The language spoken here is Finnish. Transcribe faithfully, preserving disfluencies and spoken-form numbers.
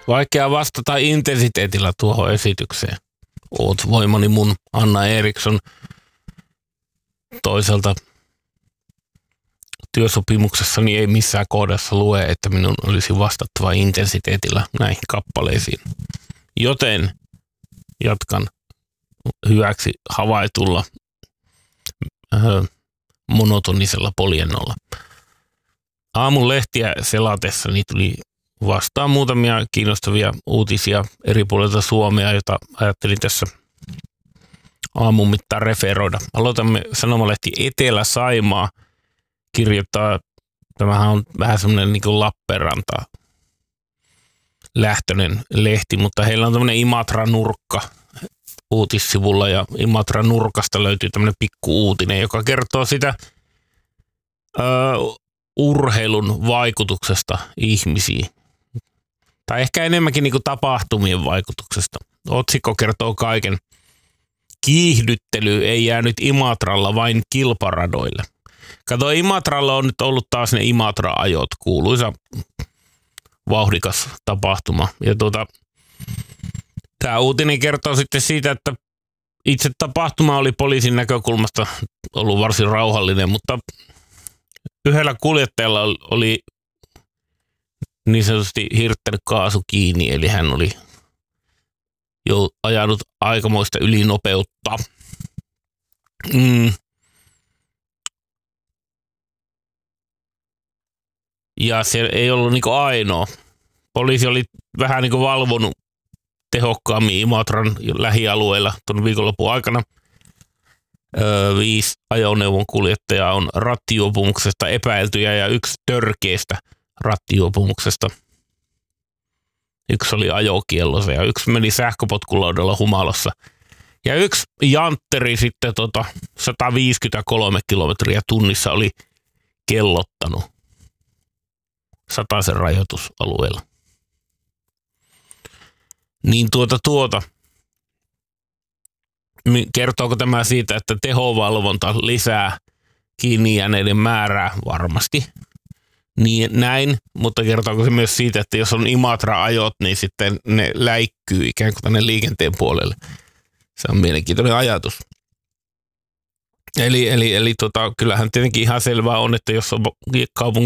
Vaikea vastata intensiteetillä tuohon esitykseen. Oot voimani mun Anna Eriksson. Toisaalta työsopimuksessani ei missään kohdassa lue, että minun olisi vastattava intensiteetillä näihin kappaleisiin. Joten jatkan hyväksi havaitulla öö, monotonisella poljennolla. Aamun lehtiä selatessani tuli vastaan muutamia kiinnostavia uutisia eri puolilta Suomea, jota ajattelin tässä aamun mittaan referoida. Aloitamme sanomalehti Etelä-Saimaa. Kirjoittaa, tämähän on vähän semmoinen niin kuin Lappeenranta lähtöinen lehti, mutta heillä on tämmöinen Imatra-nurkka uutissivulla ja Imatra-nurkasta löytyy tämmöinen pikku uutinen, joka kertoo sitä ö, urheilun vaikutuksesta ihmisiin. Tai ehkä enemmänkin niin kuin tapahtumien vaikutuksesta. Otsikko kertoo kaiken. Kiihdyttely ei jäänyt Imatralla vain kilparadoille. Kato, Imatralla on nyt ollut taas ne Imatra-ajot, kuuluisa vauhdikas tapahtuma. Ja tuota, tämä uutinen kertoo sitten siitä, että itse tapahtuma oli poliisin näkökulmasta ollut varsin rauhallinen, mutta yhdellä kuljettajalla oli niin sanotusti hirttänyt kaasu kiinni, eli hän oli jo ajanut aikamoista ylinopeutta. Mm. Ja se ei ollut niinku ainoa. Poliisi oli vähän niinku valvonut tehokkaammin Imatran lähialueilla tuon viikonlopun aikana. Öö, viisi ajoneuvon kuljettajaa on rattijuopumuksesta epäiltyjä ja yksi törkeästä rattijuopumuksesta. Yksi oli ajokiellossa ja yksi meni sähköpotkulaudalla humalassa. Ja yksi jantteri sitten tota sata viisikymmentäkolme kilometriä tunnissa oli kellottanut sataisen rajoitusalueella. Niin tuota tuota. Kertooko tämä siitä, että tehovalvonta lisää kiinni jääneiden määrää? Varmasti. Niin näin, mutta kertooko se myös siitä, että jos on Imatra-ajot, niin sitten ne läikkyy ikään kuin tänne liikenteen puolelle. Se on mielenkiintoinen ajatus. Eli, eli, eli tota, kyllähän tietenkin ihan selvää on, että jos on kaupungin